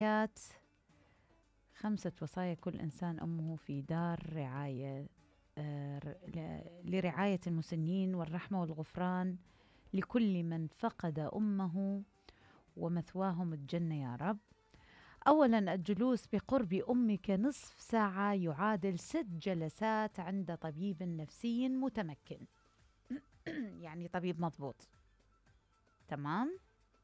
آيات 5 وصايا كل إنسان أمه في دار رعاية لرعاية المسنين والرحمة والغفران لكل من فقد أمه ومثواهم الجنة يا رب. أولا الجلوس بقرب أمك نصف ساعة يعادل 6 جلسات عند طبيب نفسي متمكن. يعني طبيب مضبوط. تمام.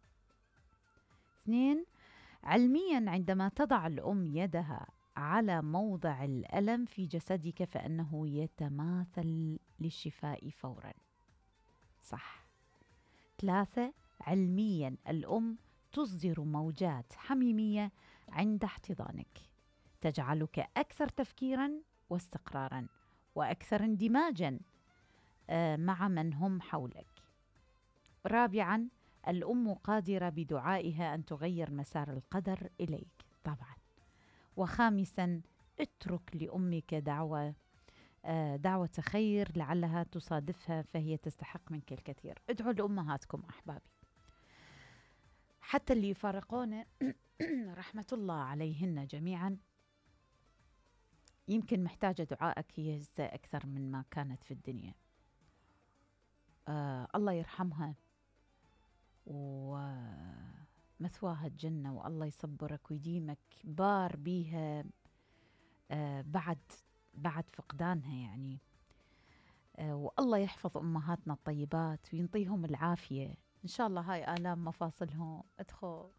2 علميا عندما تضع الأم يدها على موضع الألم في جسدك فإنه يتماثل للشفاء فورا. صح. 3 علميا الأم تصدر موجات حميمية عند احتضانك تجعلك أكثر تفكيرا واستقرارا وأكثر اندماجا مع من هم حولك. 4 الأم قادرة بدعائها أن تغير مسار القدر إليك طبعا. 5 اترك لأمك دعوة خير لعلها تصادفها فهي تستحق منك الكثير. ادعوا لأمهاتكم أحبابي حتى اللي يفارقون رحمة الله عليهن جميعا، يمكن محتاجة دعائك هي أكثر من ما كانت في الدنيا. الله يرحمها ومثواها الجنة، والله يصبرك ويديمك بار بيها بعد فقدانها يعني. والله يحفظ أمهاتنا الطيبات وينطيهم العافية إن شاء الله. هاي آلام مفاصلهم أدخل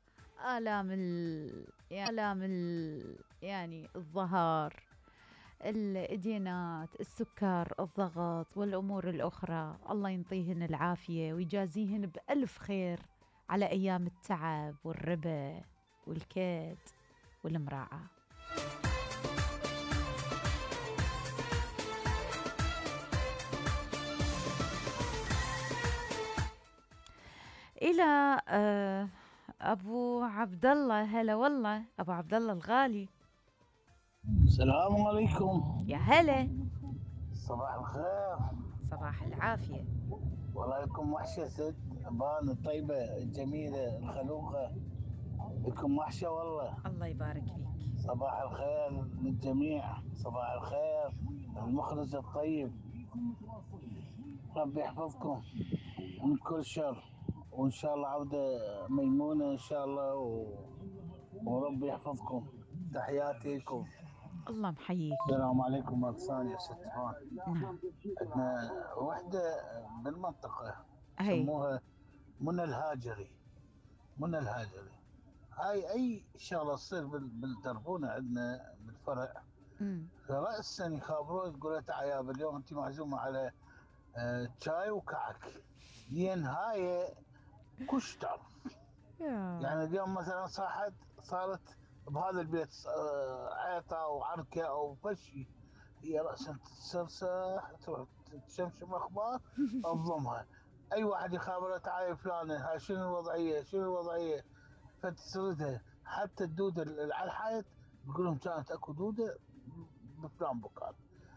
يعني الظهر، الإدينات، السكر، الضغط والأمور الأخرى، الله ينطيهن العافية ويجازيهن بألف خير على أيام التعب والربا والكيد والمراعاة. إلى أبو عبد الله. هلا والله أبو عبد الله الغالي. السلام عليكم. يا هلا. صباح الخير. صباح العافية. والله لكم وحشة ست بان الطيبة الجميلة الخلوقة، لكم وحشة والله. الله يبارك فيك. صباح الخير للجميع، صباح الخير المخرج الطيب. ربي يحفظكم من كل شر، وإن شاء الله عودة ميمونة إن شاء الله وربي يحفظكم. تحياتي لكم. الله محييك. السلام عليكم مرة ثانية ست هان. نعم. عندنا وحدة بالمنطقة هي يسموها منى الهاجري. هاي أي شغلة تصير بالدربونة عندنا بالفرع رأسا يخابرون تقول تعال اليوم أنت معزومة على شاي وكعك. لين هاي كشتر يعني اليوم مثلا صارت بهذا البيت عيطة أو عركة أو فشي، هي رأسا تتسرسح تروح تشمشم أخبار تضمها. أي واحد يخابره تعال فلانة هاي شنو الوضعية فتسردها. حتى الدودة على الحائط يقول لهم كانت اكو دودة بفلان بكان.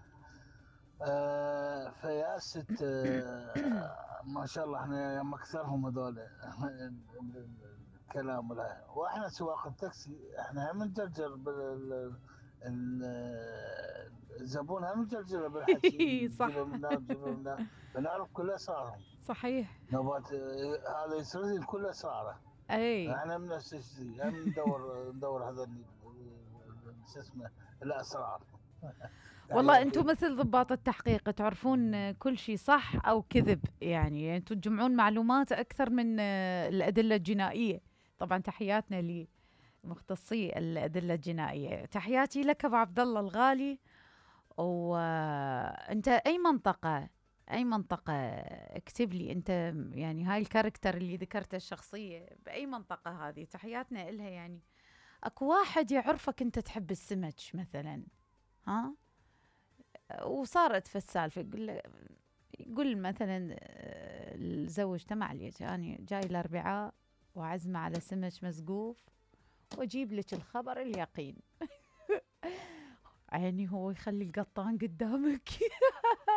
فياست ما شاء الله احنا يوم اكثرهم هذول الكلام ولا. واحنا سواق التاكسي احنا هم نجرجر الزبون هم نجرجر بالحكي صح. جيبوا منا بنعرف كل اسرارهم. صحيح. نوبات هذا يسرد كل اسراره. اي احنا من نفس الشيء هم ندور هذا شو اسمه الاسرار. والله انتم مثل ضباط التحقيق تعرفون كل شيء صح او كذب، يعني انتم تجمعون معلومات اكثر من الادله الجنائيه. طبعا تحياتنا لمختصي الادله الجنائيه. تحياتي لك ابو عبد الله الغالي. وانت اي منطقه اكتب لي انت، يعني هاي الكاركتر اللي ذكرته الشخصيه باي منطقه هذه. تحياتنا إلها. يعني اكو واحد يعرفك انت تحب السمك مثلا، ها، وصارت في السالفه يقول مثلا الزوج معليش يعني جاي الاربعاء وعزمه على سمك مسقوف واجيب لك الخبر اليقين. يعني هو يخلي القطان قدامك